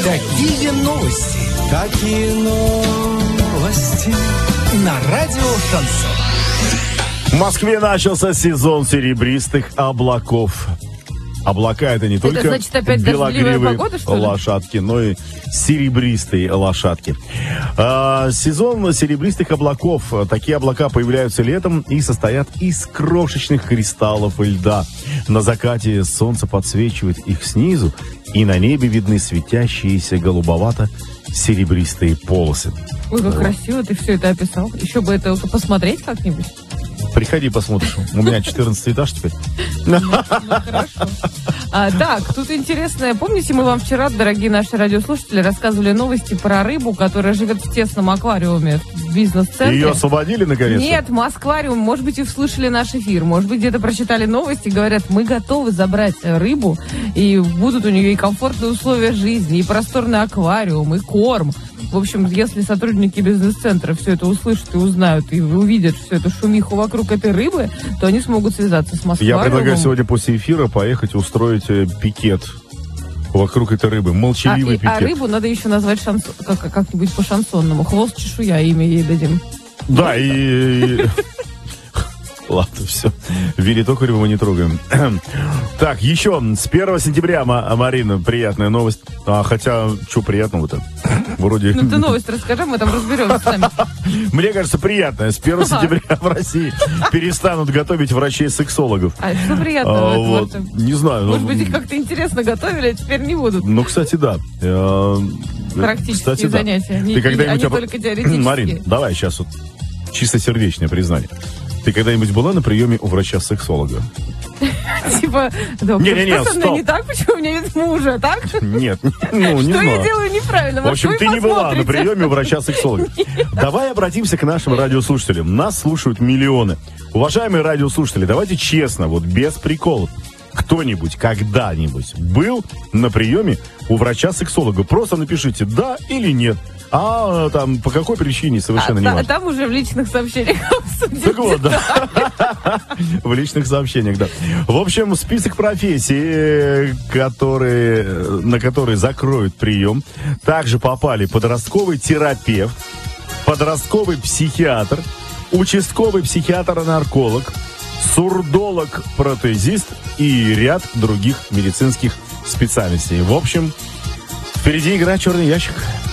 Какие новости? Какие новости? На радио Шансон. В Москве начался сезон серебристых облаков. Облака — это не только значит, опять белогривые погода, что ли? лошадки, но и серебристые лошадки. Сезон серебристых облаков. Такие облака появляются летом и состоят из крошечных кристаллов льда. На закате солнце подсвечивает их снизу, и на небе видны светящиеся голубовато-серебристые полосы. Ой, как красиво ты все это описал. Еще бы это посмотреть как-нибудь. Приходи, посмотришь. У меня 14 этаж теперь. Ну, хорошо. Так, тут интересное. Помните, мы вам вчера, дорогие наши радиослушатели, рассказывали новости про рыбу, которая живет в тесном аквариуме в бизнес-центре? Ее освободили, наконец-то? Нет, Москвариум. Может быть, и услышали наш эфир. Может быть, где-то прочитали новости. Говорят, мы готовы забрать рыбу, и будут у нее и комфортные условия жизни, и просторный аквариум, и корм. В общем, если сотрудники бизнес-центра все это услышат и узнают, и увидят всю эту шумиху вокруг этой рыбы, то они смогут связаться с Москвариумом. Я предлагаю сегодня после эфира поехать устроить пикет вокруг этой рыбы. Молчаливый пикет. А рыбу надо еще назвать как-нибудь по-шансонному. Хвост чешуя, имя ей дадим. Да, и... Ладно, все. Вилли Токареву мы не трогаем. Так, еще с 1 сентября, Марина, приятная новость. Хотя, что приятного-то? Вроде... Ну, ты новость расскажи, мы там разберемся сами. Мне кажется, приятная. С 1 сентября в России перестанут готовить врачей-сексологов. А что приятного? Не знаю. Может быть, их как-то интересно готовили, а теперь не будут. Ну, кстати, да. Практические занятия. Ты Не когда-нибудь... только теоретические. Марин, давай сейчас вот чистосердечное признание. Ты когда-нибудь была на приеме у врача-сексолога? Типа, доктор, что со мной не так? Почему у меня нет мужа, так? Нет, ну не знаю. Что я делаю неправильно? В общем, ты не была на приеме у врача-сексолога. Давай обратимся к нашим радиослушателям. Нас слушают миллионы. Уважаемые радиослушатели, давайте честно, вот без приколов. Кто-нибудь когда-нибудь был на приеме у врача-сексолога? Просто напишите «да» или «нет». А там по какой причине, совершенно не важно. Там уже в личных сообщениях обсудим. Так вот, да. В личных сообщениях, да. В общем, список профессий, на которые закроют прием, также попали подростковый терапевт, подростковый психиатр, участковый психиатр-нарколог, сурдолог-протезист и ряд других медицинских специальностей. В общем, впереди игра «Черный ящик».